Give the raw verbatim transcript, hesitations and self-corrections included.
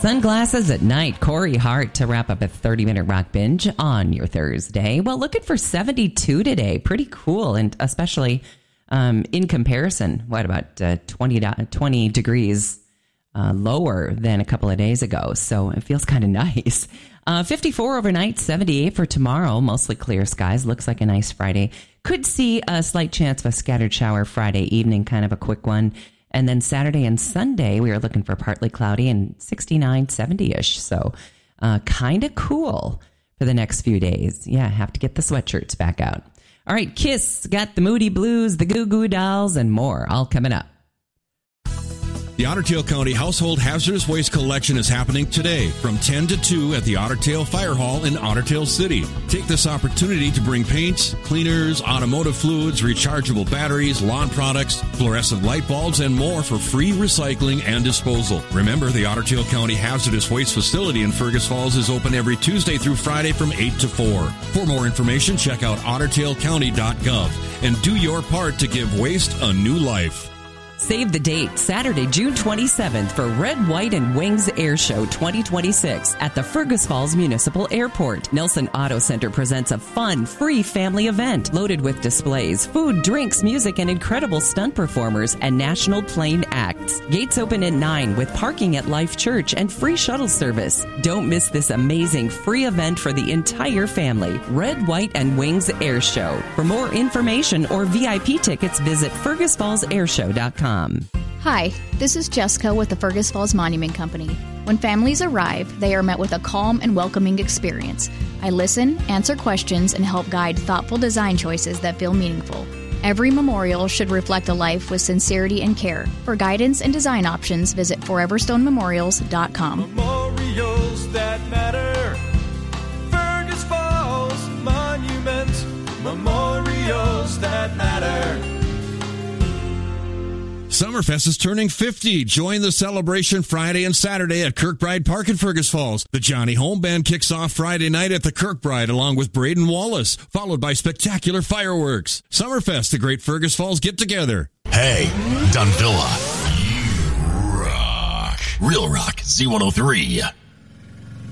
Sunglasses at night. Corey Hart to wrap up a thirty-minute rock binge on your Thursday. Well, looking for seventy-two today. Pretty cool, and especially um, in comparison, what about uh, twenty, twenty degrees uh, lower than a couple of days ago. So it feels kind of nice. Uh, fifty-four overnight, seventy-eight for tomorrow. Mostly clear skies. Looks like a nice Friday. Could see a slight chance of a scattered shower Friday evening, kind of a quick one. And then Saturday and Sunday, we are looking for partly cloudy and sixty-nine, seventy-ish. So uh, kind of cool for the next few days. Yeah, have to get the sweatshirts back out. All right, Kiss got the Moody Blues, the Goo Goo Dolls, and more all coming up. The Otter Tail County Household Hazardous Waste Collection is happening today from ten to two at the Otter Tail Fire Hall in Otter Tail City. Take this opportunity to bring paints, cleaners, automotive fluids, rechargeable batteries, lawn products, fluorescent light bulbs, and more for free recycling and disposal. Remember, the Otter Tail County Hazardous Waste Facility in Fergus Falls is open every Tuesday through Friday from eight to four. For more information, check out otter tail county dot gov and do your part to give waste a new life. Save the date, Saturday, June twenty-seventh for Red, White, and Wings Air Show twenty twenty-six at the Fergus Falls Municipal Airport. Nelson Auto Center presents a fun, free family event loaded with displays, food, drinks, music, and incredible stunt performers and national plane acts. Gates open at nine with parking at Life Church and free shuttle service. Don't miss this amazing free event for the entire family. Red, White, and Wings Air Show. For more information or V I P tickets, visit fergus falls air show dot com. Hi, this is Jessica with the Fergus Falls Monument Company. When families arrive, they are met with a calm and welcoming experience. I listen, answer questions, and help guide thoughtful design choices that feel meaningful. Every memorial should reflect a life with sincerity and care. For guidance and design options, visit forever stone memorials dot com. Memorials that matter. Fergus Falls Monument. Memorials that matter. Summerfest is turning fifty. Join the celebration Friday and Saturday at Kirkbride Park in Fergus Falls. The Johnny Home Band kicks off Friday night at the Kirkbride along with Braden Wallace, followed by spectacular fireworks. Summerfest, the great Fergus Falls get-together. Hey, Dunvilla. You rock. Real Rock Z one oh three.